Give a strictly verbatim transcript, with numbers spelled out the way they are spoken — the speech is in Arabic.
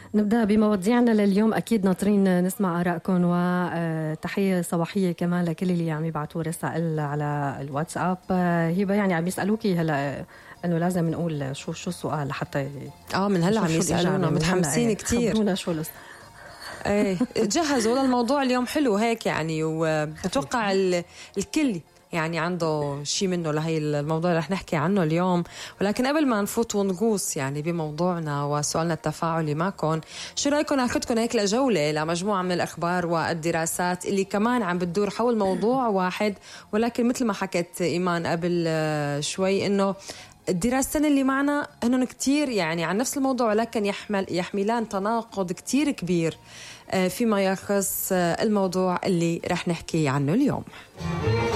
نبدأ بمواضيعنا لليوم. أكيد ناطرين نسمع آرائكم، وتحية صباحية كمان لكل اللي عم يبعتوا رسائل على الواتساب. هبة يعني عم يسألوكي هلا انه لازم نقول شو شو السؤال لحتى اه من هلا عم يسألونا متحمسين كتير. خبرونا شو الس ايه جهزوا للموضوع اليوم حلو هيك يعني، وبتوقع الكل يعني عنده شيء منه لهي الموضوع اللي رح نحكي عنه اليوم. ولكن قبل ما نفوت ونغوص يعني بموضوعنا وسؤالنا التفاعلي معكم، شو رأيكم أخذكم هيك لجولة لمجموعة من الأخبار والدراسات اللي كمان عم بتدور حول موضوع واحد، ولكن مثل ما حكت إيمان قبل شوي إنه الدراستين اللي معنا هنن كتير يعني عن نفس الموضوع، ولكن يحمل يحملان تناقض كتير كبير فيما يخص الموضوع اللي رح نحكي عنه اليوم.